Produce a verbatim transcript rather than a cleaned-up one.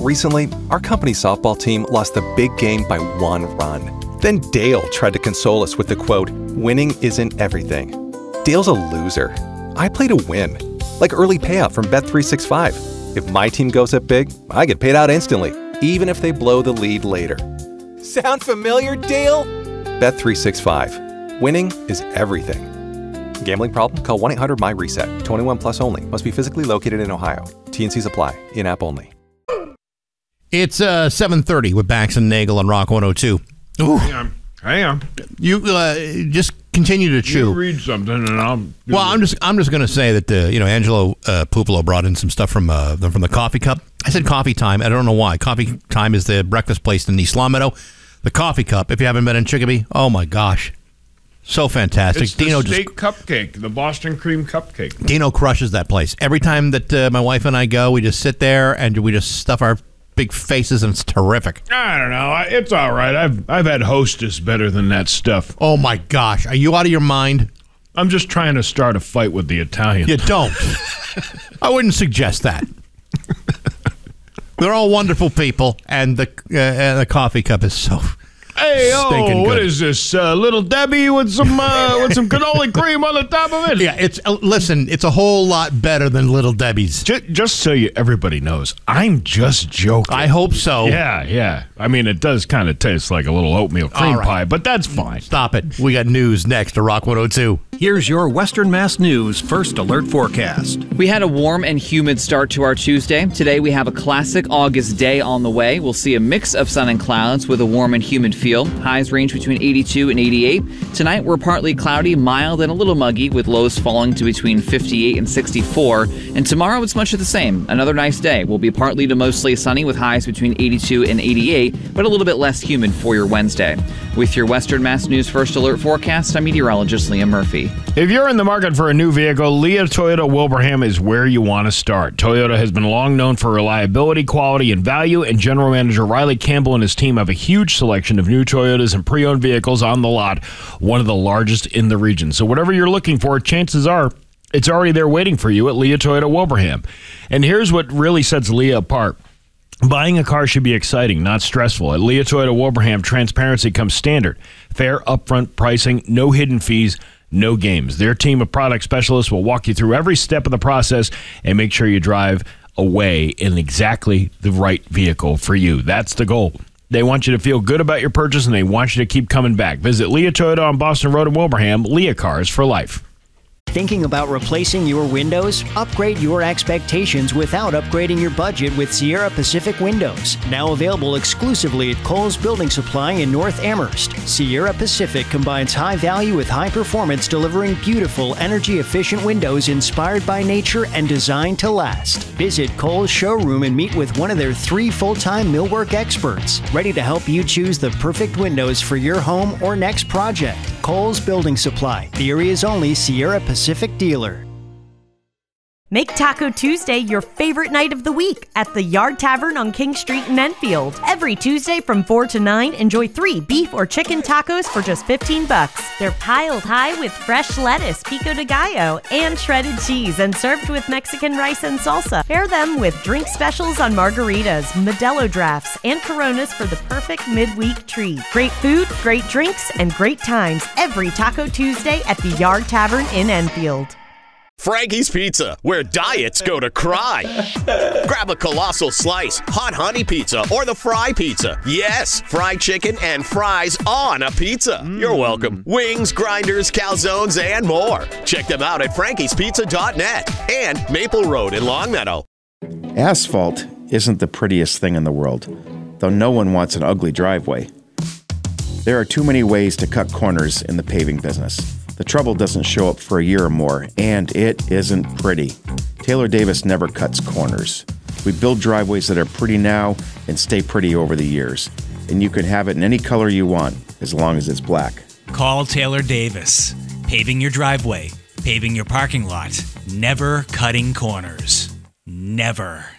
Recently, our company's softball team lost the big game by one run. Then Dale tried to console us with the quote, "Winning isn't everything." Dale's a loser. I play to win. Like early payout from Bet three sixty-five. If my team goes up big, I get paid out instantly, even if they blow the lead later. Sound familiar, Dale? Bet three sixty-five. Winning is everything. Gambling problem? Call one eight hundred M Y reset. twenty-one plus only. Must be physically located in Ohio. T and Cs apply. In-app only. It's uh, seven thirty with Bax and Nagel on Rock one oh two. Ooh. Hang on. Hang on. You uh, just continue to chew. You read something and I'll... Well, I'm just I'm just going to say that, uh, you know, Angelo uh, Pupolo brought in some stuff from uh, from the Coffee Cup. I said Coffee Time. I don't know why. Coffee Time is the breakfast place in East Long Meadow. The Coffee Cup, if you haven't been in Chicopee, oh, my gosh. So fantastic. It's Dino the steak just, cupcake, the Boston cream cupcake. Dino crushes that place. Every time that uh, my wife and I go, we just sit there and we just stuff our big faces, and it's terrific. I don't know. It's all right. I've I've had Hostess better than that stuff. Oh, my gosh. Are you out of your mind? I'm just trying to start a fight with the Italians. You don't. I wouldn't suggest that. They're all wonderful people, and the uh, and the Coffee Cup is so... Hey, Stinking oh, what good. is this? Uh, Little Debbie with some uh, with some cannoli cream on the top of it? Yeah, it's uh, listen, it's a whole lot better than Little Debbie's. Just, just so you, everybody knows, I'm just joking. I hope so. Yeah, yeah. I mean, it does kind of taste like a little oatmeal cream All right. pie, but that's fine. Stop it. We got news next to Rock one oh two. Here's your Western Mass News First Alert forecast. We had a warm and humid start to our Tuesday. Today we have a classic August day on the way. We'll see a mix of sun and clouds with a warm and humid feel. Highs range between eighty-two and eighty-eight. Tonight we're partly cloudy, mild, and a little muggy with lows falling to between fifty-eight and sixty-four. And tomorrow it's much of the same. Another nice day. We'll be partly to mostly sunny with highs between eighty-two and eighty-eight, but a little bit less humid for your Wednesday. With your Western Mass News First Alert forecast, I'm meteorologist Liam Murphy. If you're in the market for a new vehicle, Leah Toyota Wilbraham is where you want to start. Toyota has been long known for reliability, quality, and value, and General Manager Riley Campbell and his team have a huge selection of new Toyotas and pre-owned vehicles on the lot, one of the largest in the region. So whatever you're looking for, chances are it's already there waiting for you at Leah Toyota Wilbraham. And here's what really sets Leah apart. Buying a car should be exciting, not stressful. At Leah Toyota Wilbraham, transparency comes standard. Fair, upfront pricing, no hidden fees, no games. Their team of product specialists will walk you through every step of the process and make sure you drive away in exactly the right vehicle for you. That's the goal. They want you to feel good about your purchase, and they want you to keep coming back. Visit Leah Toyota on Boston Road in Wilbraham. Leah Cars for life. Thinking about replacing your windows? Upgrade your expectations without upgrading your budget with Sierra Pacific Windows. Now available exclusively at Kohl's Building Supply in North Amherst. Sierra Pacific combines high value with high performance, delivering beautiful, energy-efficient windows inspired by nature and designed to last. Visit Kohl's showroom and meet with one of their three full-time millwork experts, ready to help you choose the perfect windows for your home or next project. Kohl's Building Supply, the area's only Sierra Pacific dealer. Make Taco Tuesday your favorite night of the week at the Yard Tavern on King Street in Enfield. Every Tuesday from four to nine, enjoy three beef or chicken tacos for just fifteen bucks. They're piled high with fresh lettuce, pico de gallo, and shredded cheese, and served with Mexican rice and salsa. Pair them with drink specials on margaritas, Modelo drafts, and Coronas for the perfect midweek treat. Great food, great drinks, and great times every Taco Tuesday at the Yard Tavern in Enfield. Frankie's Pizza, where diets go to cry. Grab a colossal slice, hot honey pizza, or the fry pizza. Yes, fried chicken and fries on a pizza. Mm. You're welcome. Wings, grinders, calzones, and more. Check them out at frankies pizza dot net and Maple Road in Longmeadow. Asphalt isn't the prettiest thing in the world, though no one wants an ugly driveway. There are too many ways to cut corners in the paving business. The trouble doesn't show up for a year or more, and it isn't pretty. Taylor Davis never cuts corners. We build driveways that are pretty now and stay pretty over the years. And you can have it in any color you want, as long as it's black. Call Taylor Davis. Paving your driveway, paving your parking lot, never cutting corners. Never.